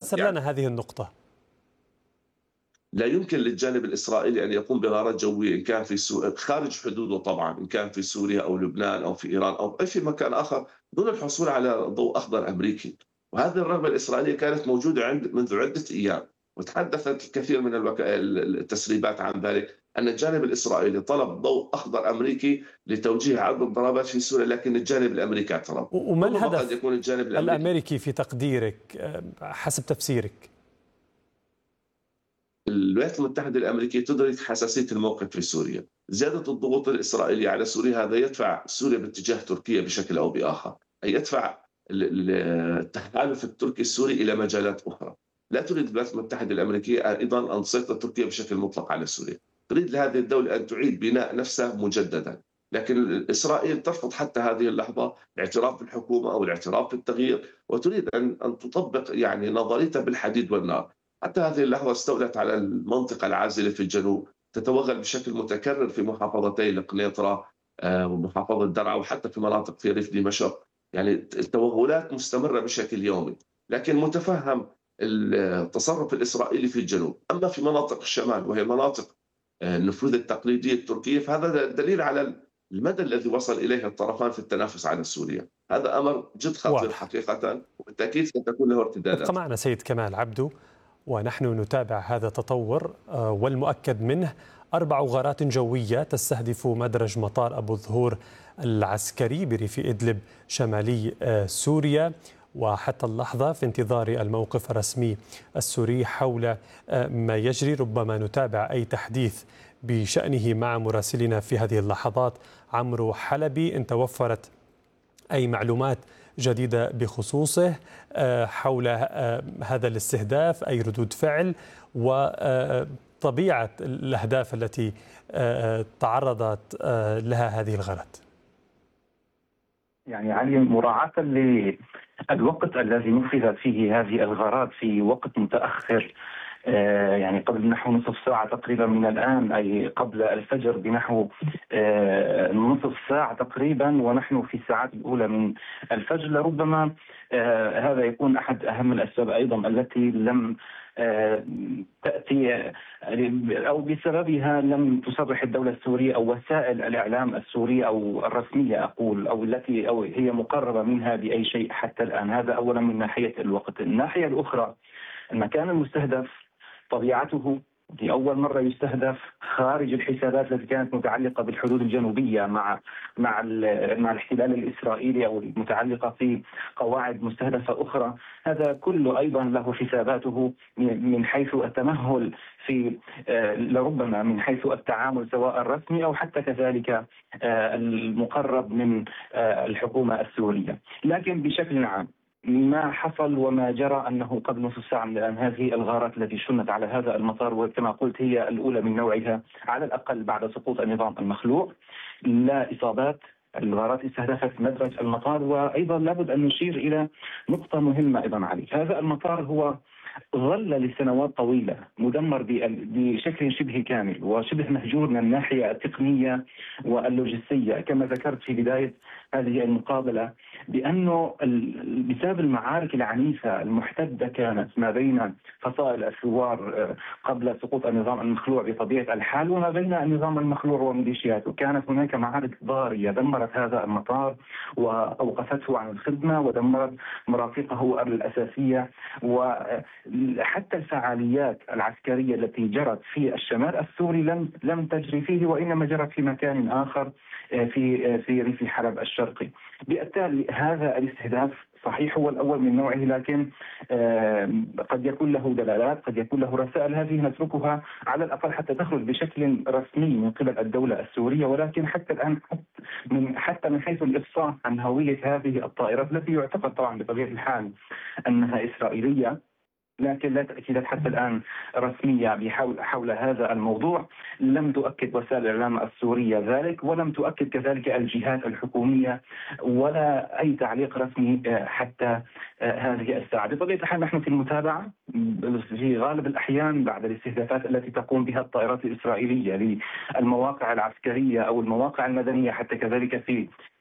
فسر يعني لنا هذه النقطة. لا يمكن للجانب الإسرائيلي أن يقوم بغارات جوية إن كان في خارج حدوده طبعًا، إن كان في سوريا أو لبنان أو في إيران أو أي في مكان آخر دون الحصول على ضوء أخضر أمريكي، وهذه الرغبة الإسرائيلية كانت موجودة منذ عدة أيام، وتحدثت الكثير من التسريبات عن ذلك، أن الجانب الإسرائيلي طلب ضوء أخضر أمريكي لتوجيه عرض الضربات في سوريا، لكن الجانب الأمريكي اعترض، وما ربما قد الهدف يكون الجانب الأمريكي. الأمريكي في تقديرك حسب تفسيرك؟ الولايات المتحدة الأمريكية تدرك حساسية الموقف في سوريا، زيادة الضغوط الإسرائيلية على سوريا هذا يدفع سوريا باتجاه تركيا بشكل أو بآخر، أي يدفع التحالف التركي السوري إلى مجالات أخرى. لا تريد الولايات المتحدة الأمريكية أيضا أن تسيطر تركيا بشكل مطلق على سوريا، تريد لهذه الدولة أن تعيد بناء نفسها مجددا، لكن إسرائيل ترفض حتى هذه اللحظة الاعتراف بالحكومة أو الاعتراف بالتغيير، وتريد أن تطبق يعني نظريتها بالحديد والنار. حتى هذه اللحظة استولت على المنطقة العازلة في الجنوب، تتوغل بشكل متكرر في محافظتي القنيطرة ومحافظة درعا وحتى في مناطق في ريف دمشق، يعني التوغلات مستمرة بشكل يومي، لكن متفهم التصرف الإسرائيلي في الجنوب، أما في مناطق الشمال وهي مناطق النفوذ التقليدية التركية فهذا دليل على المدى الذي وصل إليه الطرفان في التنافس على سوريا. هذا أمر جد خطير واضح. حقيقة، وبالتأكيد ستكون له ابقى ارتدادات. معنا سيد كمال عبدو، ونحن نتابع هذا التطور والمؤكد منه 4 غارات جوية تستهدف مدرج مطار أبو الظهور العسكري بريف إدلب شمالي سوريا، وحتى اللحظة في انتظار الموقف الرسمي السوري حول ما يجري. ربما نتابع أي تحديث بشأنه مع مراسلنا في هذه اللحظات عمرو حلبي إن توفرت أي معلومات جديدة بخصوصه حول هذا الاستهداف، أي ردود فعل وطبيعة الأهداف التي تعرضت لها هذه الغارات. يعني علي، مراعاة للوقت الذي نفذت فيه هذه الغارات في وقت متأخر، يعني قبل نحو نصف ساعة تقريبا من الآن، أي قبل الفجر بنحو نصف ساعة تقريبا، ونحن في الساعات الأولى من الفجر، لربما هذا يكون أحد أهم الأسباب أيضا التي لم تأتي أو بسببها لم تصرح الدولة السورية أو وسائل الإعلام السورية أو الرسمية أقول أو هي مقربة منها بأي شيء حتى الآن. هذا أولا من ناحية الوقت. الناحية الأخرى، المكان المستهدف طبيعته لأول مرة يستهدف خارج الحسابات التي كانت متعلقة بالحدود الجنوبية مع الاحتلال الإسرائيلي أو المتعلقة في قواعد مستهدفة أخرى. هذا كله أيضا له حساباته من حيث التمهل في لربما من حيث التعامل سواء الرسمي أو حتى كذلك المقرب من الحكومة السورية. لكن بشكل عام ما حصل وما جرى أنه قبل نصف ساعة من الآن هذه الغارات التي شنت على هذا المطار، وكما قلت هي الأولى من نوعها على الأقل بعد سقوط النظام المخلوع، لا إصابات. الغارات استهدفت مدرج المطار، وأيضا لابد أن نشير إلى نقطة مهمة أيضا علي. هذا المطار هو ظل لسنوات طويلة مدمر بشكل شبه كامل وشبه مهجور من الناحية التقنية واللوجستية، كما ذكرت في بداية هذه المقابلة بأنه بسبب المعارك العنيفة المحتدة كانت ما بين فصائل الثوار قبل سقوط النظام المخلوع بطبيعة الحال وما بين النظام المخلوع وميليشياته، كانت هناك معارك ضارية دمرت هذا المطار وأوقفته عن الخدمة ودمرت مرافقه الأساسية، وحتى الفعاليات العسكرية التي جرت في الشمال السوري لم تجري فيه، وإنما جرت في مكان آخر في ريف حلب الشرقي. بالتالي هذا الاستهداف صحيح هو الأول من نوعه، لكن قد يكون له دلالات، قد يكون له رسائل، هذه نتركها على الأقل حتى تخرج بشكل رسمي من قبل الدولة السورية. ولكن حتى الآن حتى من حيث الإفصاح عن هوية هذه الطائرات التي يعتقد طبعا بطبيعة الحال أنها إسرائيلية، لكن لا تأكيدات حتى الآن رسمية حول هذا الموضوع، لم تؤكد وسائل الإعلام السورية ذلك، ولم تؤكد كذلك الجهات الحكومية ولا أي تعليق رسمي حتى هذه الساعة. بطبيعة الحال نحن في المتابعة في غالب الأحيان بعد الاستهدافات التي تقوم بها الطائرات الإسرائيلية للمواقع العسكرية أو المواقع المدنية حتى كذلك في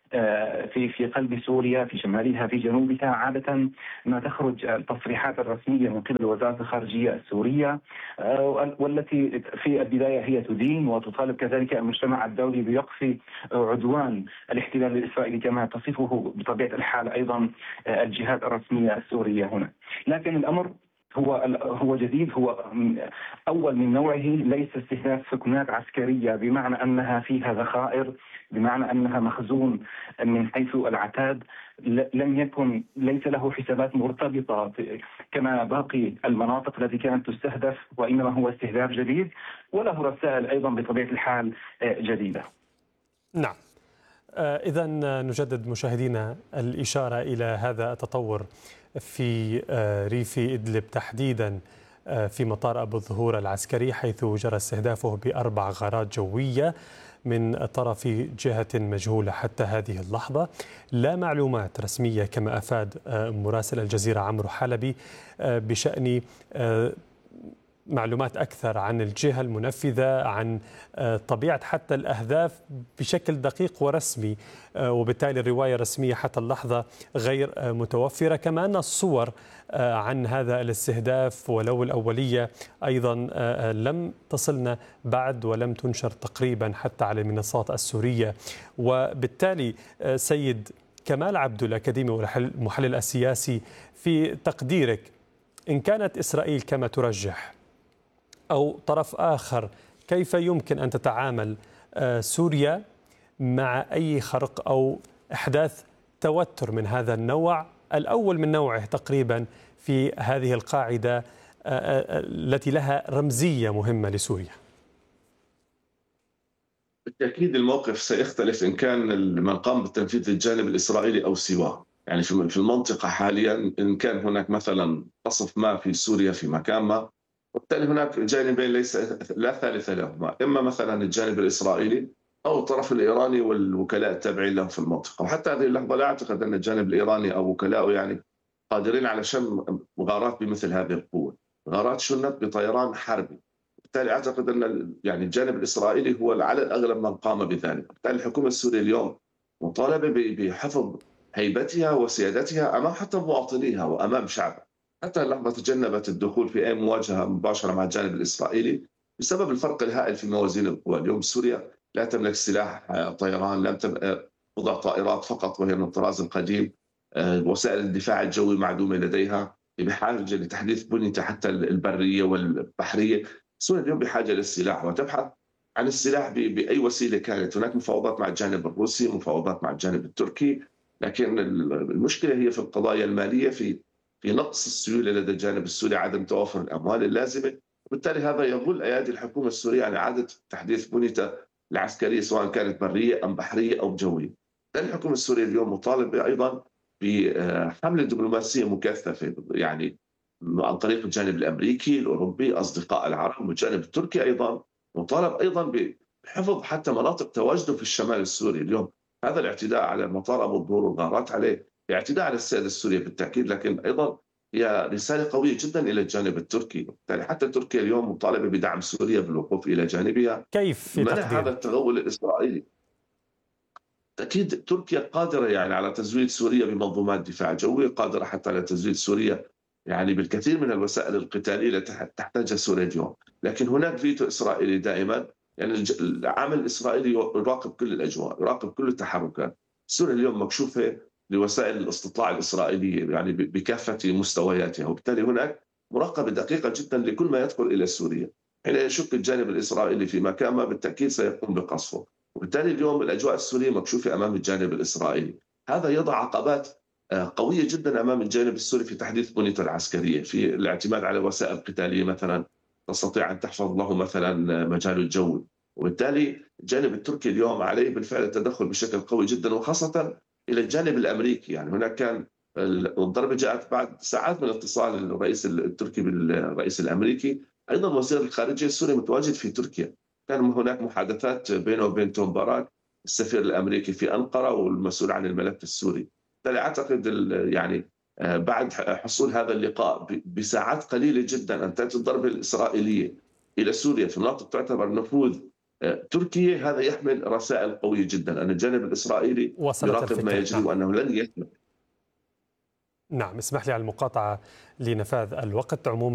في قلب سوريا، في شمالها، في جنوبها. عادة ما تخرج التصريحات الرسمية من قبل وزارة الخارجية السورية، والتي في البداية هي تدين وتطالب كذلك المجتمع الدولي بوقف عدوان الاحتلال الإسرائيلي كما تصفه بطبيعة الحال أيضا الجهات الرسمية السورية هنا. لكن الأمر هو جديد، هو أول من نوعه، ليس استهداف سكنات عسكرية بمعنى أنها فيها ذخائر، بمعنى أنها مخزون من حيث العتاد. ليس له حسابات مرتبطة كما باقي المناطق التي كانت تستهدف، وإنما هو استهداف جديد وله رسائل أيضا بطبيعة الحال جديدة. نعم. إذا نجدد مشاهدينا الإشارة إلى هذا التطور في ريف إدلب تحديدا في مطار أبو الظهور العسكري، حيث جرى استهدافه ب4 غارات جوية من طرف جهة مجهولة حتى هذه اللحظة. لا معلومات رسمية كما أفاد مراسل الجزيرة عمرو حلبي بشأن معلومات أكثر عن الجهة المنفذة، عن طبيعة حتى الأهداف بشكل دقيق ورسمي، وبالتالي الرواية الرسمية حتى اللحظة غير متوفرة. كما أن الصور عن هذا الاستهداف ولو الأولية أيضا لم تصلنا بعد ولم تنشر تقريبا حتى على المنصات السورية. وبالتالي سيد كمال عبدو الأكاديمي والمحلل السياسي، في تقديرك إن كانت إسرائيل كما ترجح أو طرف آخر، كيف يمكن أن تتعامل سوريا مع أي خرق أو إحداث توتر من هذا النوع، الأول من نوعه تقريبا في هذه القاعدة التي لها رمزية مهمة لسوريا؟ بالتأكيد الموقف سيختلف إن كان من قام بالتنفيذ الجانب الإسرائيلي أو سواه. يعني في المنطقة حاليا إن كان هناك مثلا قصف ما في سوريا في مكان ما، وبالتالي هناك جانبين لا ثالث لهما، إما مثلا الجانب الإسرائيلي أو الطرف الإيراني والوكلاء التابعين له في المنطقة. وحتى هذه اللحظة لا أعتقد أن الجانب الإيراني أو وكلاءه يعني قادرين على شن غارات بمثل هذه القوة. غارات شنت بطيران حربي، بالتالي أعتقد أن يعني الجانب الإسرائيلي هو على الأغلب من قام بذلك. بالتالي الحكومة السورية اليوم مطالبة بحفظ هيبتها وسيادتها أمام حتى مواطنيها وأمام شعبها. حتى اللحظة تجنبت الدخول في أي مواجهة مباشرة مع الجانب الإسرائيلي بسبب الفرق الهائل في موازين القوى. اليوم سوريا لا تملك سلاح طيران، لم تضع طائرات فقط وهي من الطراز القديم، وسائل الدفاع الجوي معدومة لديها، بحاجة لتحديث بنيتها حتى البرية والبحرية. سوريا اليوم بحاجة للسلاح وتبحث عن السلاح بأي وسيلة كانت. هناك مفاوضات مع الجانب الروسي، مفاوضات مع الجانب التركي، لكن المشكلة هي في القضايا المالية، في نقص السيولة لدى الجانب السوري، عدم توافر الأموال اللازمة. وبالتالي هذا يغل أيادي الحكومة السورية عن إعادة تحديث بنيتها العسكرية سواء كانت برية أم بحرية أو جوية. الحكومة السورية اليوم مطالبة أيضا بحملة دبلوماسية مكثفة، يعني عن طريق الجانب الأمريكي الأوروبي أصدقاء العرب، والجانب التركي أيضا مطالب أيضا بحفظ حتى مناطق تواجده في الشمال السوري. اليوم هذا الاعتداء على مطار أبو الظهور والغارات عليه اعتداء على السيادة السورية بالتأكيد، لكن أيضا هي رسالة قوية جدا إلى الجانب التركي. بالتالي حتى تركيا اليوم مطالبة بدعم سوريا بالوقوف إلى جانبها، كيف في منع تقدير؟ هذا التغول الإسرائيلي. أكيد تركيا قادرة يعني على تزويد سوريا بمنظومات دفاع جوي، قادرة حتى على تزويد سوريا يعني بالكثير من الوسائل القتالية التي تحتاجها سوريا اليوم. لكن هناك فيتو إسرائيلي دائما، يعني العامل الإسرائيلي يراقب كل الأجواء، يراقب كل التحركات. سوريا اليوم مكشوفة لوسائل الاستطلاع الإسرائيلية يعني بكافة مستوياتها، وبالتالي هناك مراقبة دقيقة جدا لكل ما يدخل إلى سوريا. حين يشك الجانب الإسرائيلي في مكان ما بالتأكيد سيقوم بقصفه، وبالتالي اليوم الأجواء السورية مكشوفة أمام الجانب الإسرائيلي. هذا يضع عقبات قوية جدا أمام الجانب السوري في تحديث بنيته العسكرية، في الاعتماد على وسائل قتالية مثلا تستطيع أن تحفظ له مثلا مجال الجو. وبالتالي الجانب التركي اليوم عليه بالفعل التدخل بشكل قوي جدا، وخاصة إلى الجانب الأمريكي. يعني هناك كان الضربة جاءت بعد ساعات من اتصال الرئيس التركي بالرئيس الأمريكي. أيضا وزير الخارجية السوري متواجد في تركيا، كان هناك محادثات بينه وبين توم باراك السفير الأمريكي في أنقرة والمسؤول عن الملف السوري. بالتالي أعتقد يعني بعد حصول هذا اللقاء بساعات قليلة جدا أن تأتي الضربة الإسرائيلية إلى سوريا في مناطق تعتبر نفوذ تركيا هذا يحمل رسائل قوية جدا أن الجانب الإسرائيلي يراقب ما يجري وأنه لن يهمل. نعم، اسمح لي على المقاطعة لنفاذ الوقت. عموما